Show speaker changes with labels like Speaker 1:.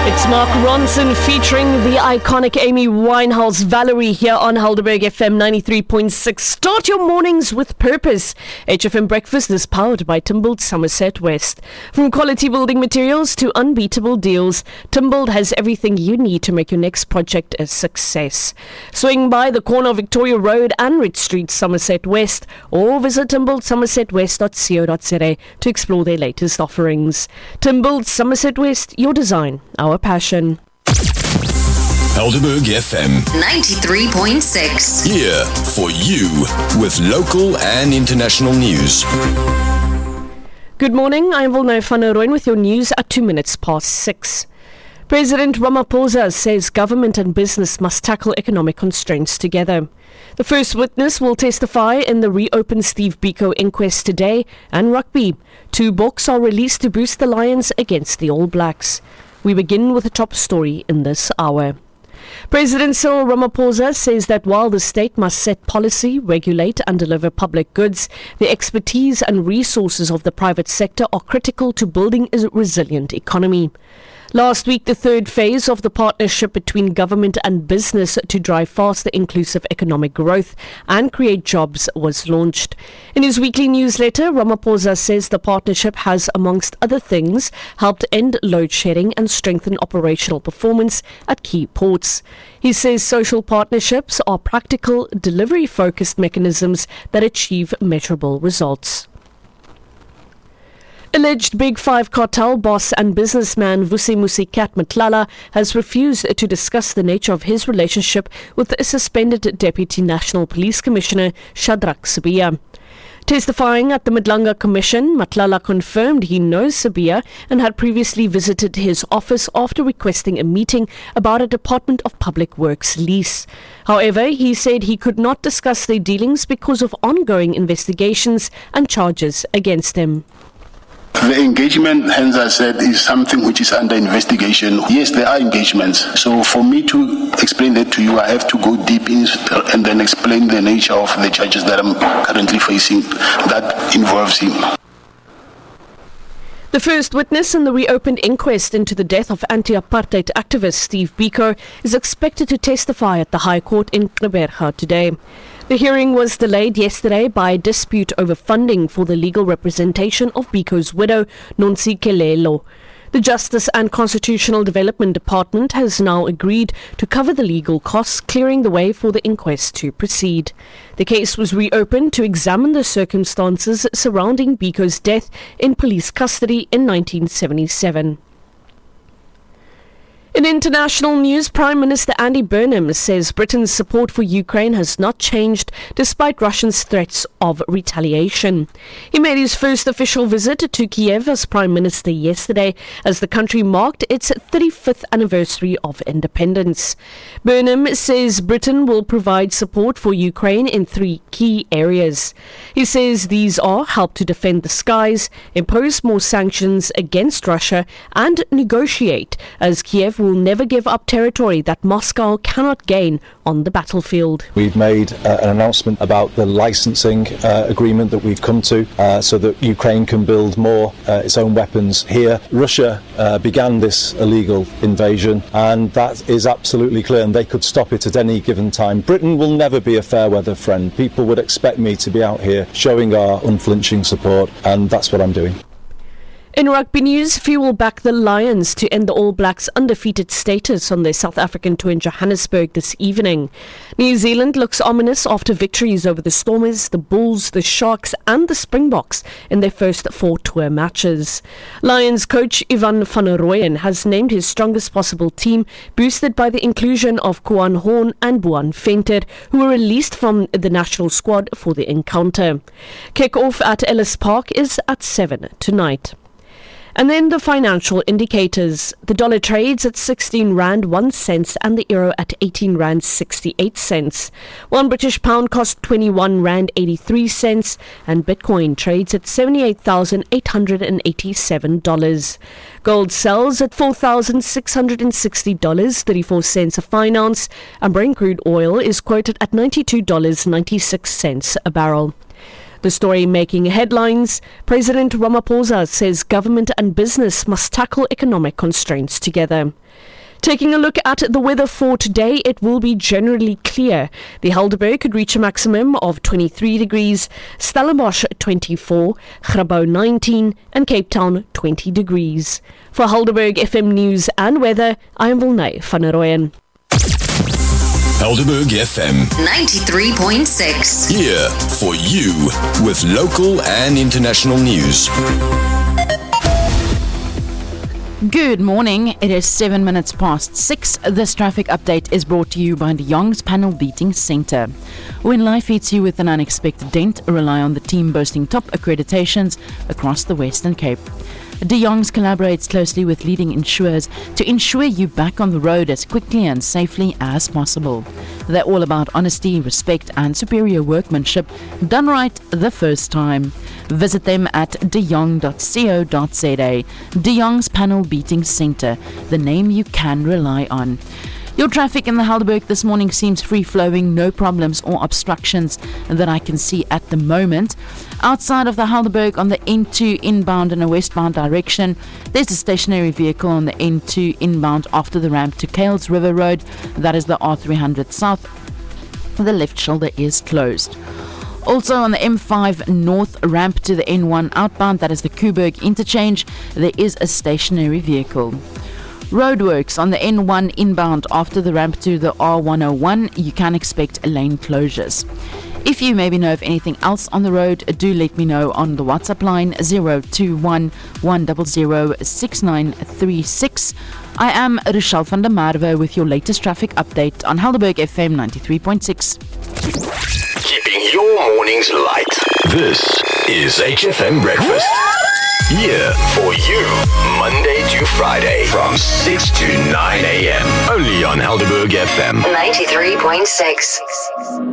Speaker 1: It's Mark Ronson featuring the iconic Amy Winehouse, Valerie, here on Helderberg FM 93.6. Start your mornings with purpose. HFM Breakfast is powered by Timbold Somerset West. From quality building materials to unbeatable deals, Timbold has everything you need to make your next project a success. Swing by the corner of Victoria Road and Ridge Street, Somerset West, or visit timboldsomersetwest.co.za to explore their latest offerings. Timbold Somerset West, your design, our passion.
Speaker 2: Helderberg FM
Speaker 3: 93.6.
Speaker 2: Here for you with local and international news.
Speaker 1: Good morning, I'm Wilna van der Rooyen with your news at 6:02. President Ramaphosa says government and business must tackle economic constraints together. The first witness will testify in the reopened Steve Biko inquest today, and rugby. 2 books are released to boost the Lions against the All Blacks. We begin with the top story in this hour. President Cyril Ramaphosa says that while the state must set policy, regulate and deliver public goods, the expertise and resources of the private sector are critical to building a resilient economy. Last week, the third phase of the partnership between government and business to drive faster inclusive economic growth and create jobs was launched. In his weekly newsletter, Ramaphosa says the partnership has, amongst other things, helped end load shedding and strengthen operational performance at key ports. He says social partnerships are practical, delivery-focused mechanisms that achieve measurable results. Alleged Big Five cartel boss and businessman Vusi Musikat Matlala has refused to discuss the nature of his relationship with the suspended Deputy National Police Commissioner Shadrack Sibiya. Testifying at the Madlanga Commission, Matlala confirmed he knows Sibiya and had previously visited his office after requesting a meeting about a Department of Public Works lease. However, he said he could not discuss their dealings because of ongoing investigations and charges against him.
Speaker 4: The engagement, hence I said, is something which is under investigation. Yes, there are engagements. So for me to explain that to you, I have to go deep in and then explain the nature of the charges that I'm currently facing that involves him.
Speaker 1: The first witness in the reopened inquest into the death of anti-apartheid activist Steve Biko is expected to testify at the High Court in Gqeberha today. The hearing was delayed yesterday by a dispute over funding for the legal representation of Biko's widow, Nonsi Kelelo. The Justice and Constitutional Development Department has now agreed to cover the legal costs, clearing the way for the inquest to proceed. The case was reopened to examine the circumstances surrounding Biko's death in police custody in 1977. In international news, Prime Minister Andy Burnham says Britain's support for Ukraine has not changed despite Russia's threats of retaliation. He made his first official visit to Kiev as Prime Minister yesterday as the country marked its 35th anniversary of independence. Burnham says Britain will provide support for Ukraine in 3 key areas. He says these are help to defend the skies, impose more sanctions against Russia, and negotiate, as Kiev will never give up territory that Moscow cannot gain on the battlefield.
Speaker 5: We've made an announcement about the licensing agreement that we've come to so that Ukraine can build more its own weapons here. Russia began this illegal invasion, and that is absolutely clear, and they could stop it at any given time. Britain will never be a fair weather friend. People would expect me to be out here showing our unflinching support, and that's what I'm doing.
Speaker 1: In rugby news, few will back the Lions to end the All Blacks' undefeated status on their South African tour in Johannesburg this evening. New Zealand looks ominous after victories over the Stormers, the Bulls, the Sharks and the Springboks in their first 4 tour matches. Lions coach Ivan van Rooyen has named his strongest possible team, boosted by the inclusion of Koan Horn and Boan Venter, who were released from the national squad for the encounter. Kick-off at Ellis Park is at 7 tonight. And then the financial indicators. The dollar trades at 16 Rand 1 cent and the euro at 18 Rand 68 cents. 1 British pound cost 21 Rand 83 cents and Bitcoin trades at $78,887. Gold sells at $4,660, 34 cents a fine ounce, and Brent crude oil is quoted at $92.96 a barrel. The story making headlines. President Ramaphosa says government and business must tackle economic constraints together. Taking a look at the weather for today, it will be generally clear. The Helderberg could reach a maximum of 23 degrees, Stellenbosch 24, Grabouw 19 and Cape Town 20 degrees. For Helderberg FM News and Weather, I am Wilnay van der Rooyen.
Speaker 2: Helderberg FM
Speaker 3: 93.6.
Speaker 2: here for you with local and international news.
Speaker 6: Good morning. It is 7 minutes past 6. This traffic update is brought to you by De Jong's Panel Beating Centre. When life hits you with an unexpected dent, rely on the team boasting top accreditations across the Western Cape. De Jong's collaborates closely with leading insurers to ensure you back on the road as quickly and safely as possible. They're all about honesty, respect and superior workmanship done right the first time. Visit them at dejong.co.za. De Jong's Panel Beating Centre, the name you can rely on. Your traffic in the Helderberg this morning seems free-flowing, no problems or obstructions that I can see at the moment. Outside of the Helderberg on the N2 inbound in a westbound direction, there's a stationary vehicle on the N2 inbound after the ramp to Kales River Road. That is the R300 South. The left shoulder is closed. Also on the M5 North ramp to the N1 outbound, that is the Kuiberg interchange, there is a stationary vehicle. Roadworks on the N1 inbound after the ramp to the R101, you can expect lane closures. If you maybe know of anything else on the road, do let me know on the WhatsApp line 021 100 6936. I am Rochelle van der Merwe with your latest traffic update on Helderberg FM 93.6.
Speaker 2: Keeping your mornings light. This is HFM Breakfast. Here for you, Monday to Friday from 6 to 9 a.m. Only on Helderberg FM
Speaker 3: 93.6.